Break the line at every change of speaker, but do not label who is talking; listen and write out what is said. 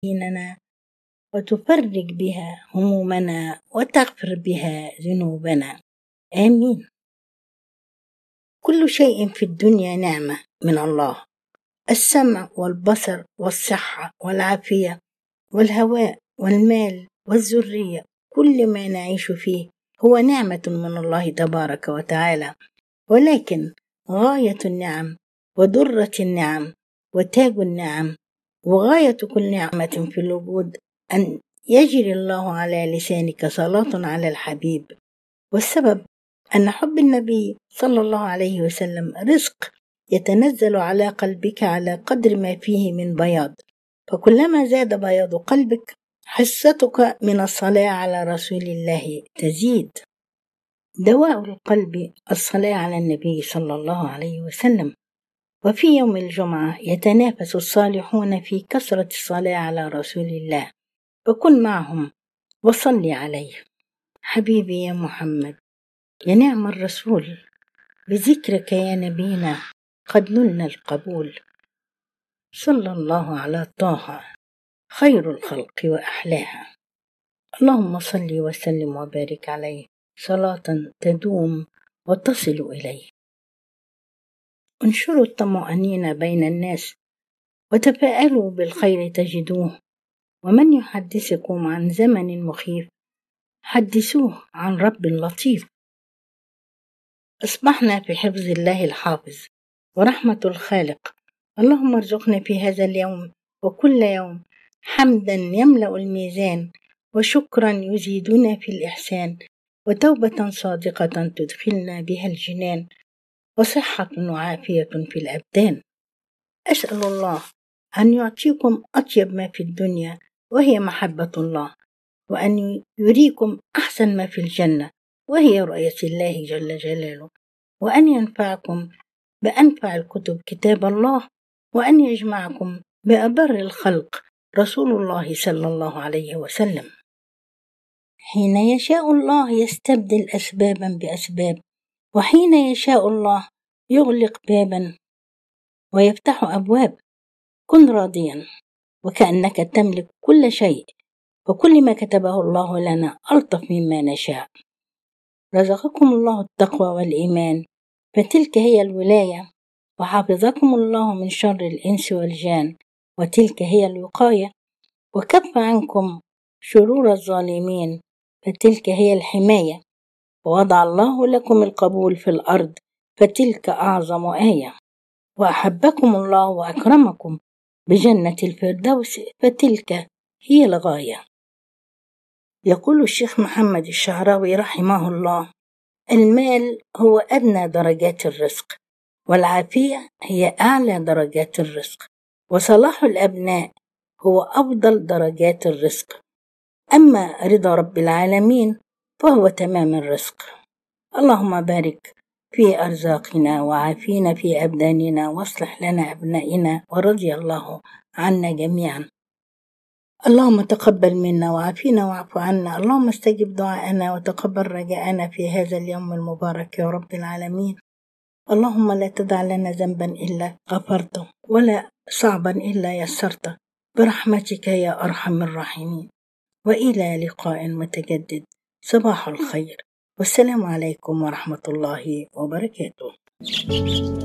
ديننا وتفرج بها همومنا وتغفر بها ذنوبنا. آمين. كل شيء في الدنيا نعمة من الله، السمع والبصر والصحة والعافية والهواء والمال والذرية، كل ما نعيش فيه هو نعمة من الله تبارك وتعالى، ولكن غاية النعم ودرة النعم وتاج النعم وغاية كل نعمة في الوجود أن يجري الله على لسانك صلاة على الحبيب، والسبب أن حب النبي صلى الله عليه وسلم رزق يتنزل على قلبك على قدر ما فيه من بياض، فكلما زاد بياض قلبك حصتك من الصلاة على رسول الله تزيد. دواء القلب الصلاة على النبي صلى الله عليه وسلم. وفي يوم الجمعة يتنافس الصالحون في كثرة الصلاة على رسول الله، فكن معهم وصلي عليه. حبيبي يا محمد، يا نعم الرسول، بذكرك يا نبينا قد نلنا القبول. صلى الله على طه خير الخلق وأحلاها. اللهم صل وسلم وبارك عليه صلاة تدوم وتصل إليه. انشروا الطمأنينة بين الناس وتفاءلوا بالخير تجدوه، ومن يحدثكم عن زمن مخيف حدثوه عن رب لطيف. أصبحنا في حفظ الله الحافظ ورحمة الخالق. اللهم ارزقنا في هذا اليوم وكل يوم حمدا يملأ الميزان، وشكرا يزيدنا في الإحسان، وتوبة صادقة تدخلنا بها الجنان، وصحة وعافية في الأبدان. أسأل الله أن يعطيكم أطيب ما في الدنيا وهي محبة الله، وأن يريكم أحسن ما في الجنة وهي رؤية الله جل جلاله، وأن ينفعكم بأنفع الكتب كتاب الله، وأن يجمعكم بأبر الخلق رسول الله صلى الله عليه وسلم. حين يشاء الله يستبدل أسبابا بأسباب، وحين يشاء الله يغلق بابا ويفتح أبواب. كن راضيا وكأنك تملك كل شيء، وكل ما كتبه الله لنا ألطف مما نشاء. رزقكم الله التقوى والإيمان، فتلك هي الولاية، وحافظكم الله من شر الإنس والجان، وتلك هي الوقاية، وكف عنكم شرور الظالمين، فتلك هي الحماية، ووضع الله لكم القبول في الأرض، فتلك أعظم آية، وأحبكم الله وأكرمكم بجنة الفردوس، فتلك هي الغاية. يقول الشيخ محمد الشعراوي رحمه الله: المال هو أدنى درجات الرزق، والعافية هي أعلى درجات الرزق، وصلاح الأبناء هو أفضل درجات الرزق، أما رضا رب العالمين فهو تمام الرزق. اللهم بارك في أرزاقنا وعافينا في أبداننا، واصلح لنا أبنائنا، ورضي الله عنا جميعا. اللهم تقبل منا وعافينا واعف عنا. اللهم استجب دعاءنا وتقبل رجاءنا في هذا اليوم المبارك يا رب العالمين. اللهم لا تدع لنا ذنبا إلا غفرته، ولا صعبا إلا يسرته، برحمتك يا أرحم الراحمين. وإلى لقاء متجدد. صباح الخير، والسلام عليكم ورحمة الله وبركاته.